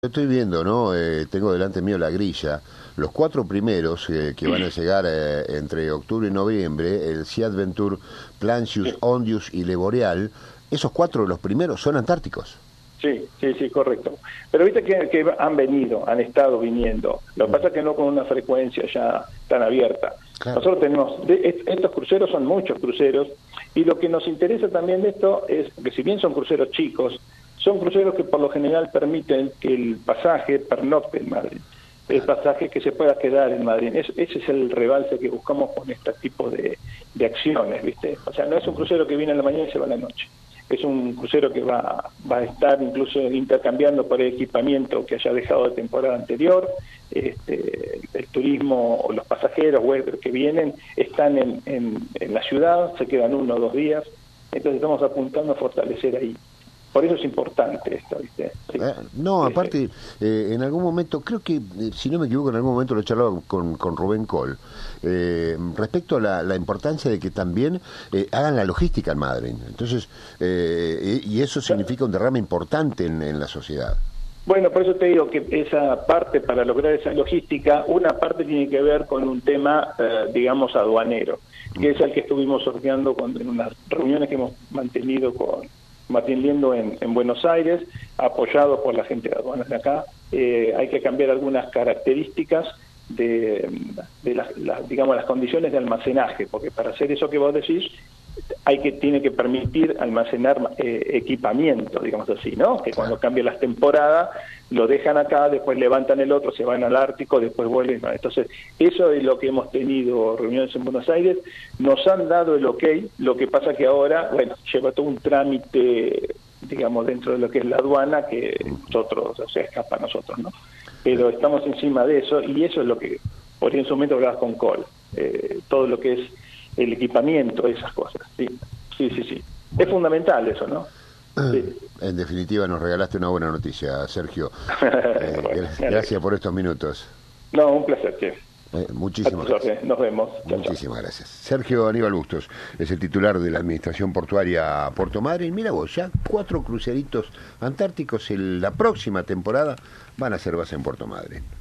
Estoy viendo, ¿no? Tengo delante mío la grilla. Los 4 primeros que van a llegar entre octubre y noviembre, el Sea Adventure, Plancius, Ondius y Le Boreal, esos 4, los primeros, son antárticos. Sí, correcto. Pero viste que han estado viniendo. Lo que pasa es que no con una frecuencia ya tan abierta. Claro. Nosotros tenemos, estos cruceros son muchos cruceros, y lo que nos interesa también de esto es que si bien son cruceros chicos, son cruceros que por lo general permiten que el pasaje pernocte en Madrid. El pasaje que se pueda quedar en Madrid. Ese es el rebalse que buscamos con este tipo de acciones, ¿viste? O sea, no es un crucero que viene a la mañana y se va a la noche. Es un crucero que va a estar incluso intercambiando por el equipamiento que haya dejado de temporada anterior. El turismo o los pasajeros web que vienen están en la ciudad, se quedan 1 o 2 días. Entonces estamos apuntando a fortalecer ahí. Por eso es importante esto, ¿viste? Sí. No, aparte, en algún momento, creo que, si no me equivoco, en algún momento lo he charlado con Rubén Coll, respecto a la importancia de que también hagan la logística en Madrid. Entonces, y eso significa un derrame importante en la sociedad. Bueno, por eso te digo que esa parte, para lograr esa logística, una parte tiene que ver con un tema, digamos, aduanero, que es el que estuvimos sorteando en unas reuniones que hemos manteniendo en Buenos Aires, apoyado por la gente de aduanas de acá. Hay que cambiar algunas características de las condiciones de almacenaje, porque para hacer eso que vos decís, tiene que permitir almacenar equipamiento, digamos así, ¿no? Que cuando cambie las temporadas, lo dejan acá, después levantan el otro, se van al Ártico, después vuelven. Entonces, eso es lo que hemos tenido reuniones en Buenos Aires, nos han dado el ok, lo que pasa que ahora, bueno, lleva todo un trámite, digamos, dentro de lo que es la aduana, que nosotros, o sea, escapa a nosotros, ¿no? Pero estamos encima de eso, y eso es lo que, por en su momento hablabas con Cole, todo lo que es el equipamiento, esas cosas, sí. Bueno. Es fundamental eso, ¿no? Sí. En definitiva, nos regalaste una buena noticia, Sergio. Bueno, gracias por estos minutos. No, un placer, che. Muchísimas gracias. Nos vemos. Muchísimas gracias. Sergio Aníbal Bustos es el titular de la Administración Portuaria Puerto Madryn. Mira vos, ya 4 cruceritos antárticos en la próxima temporada van a ser base en Puerto Madryn.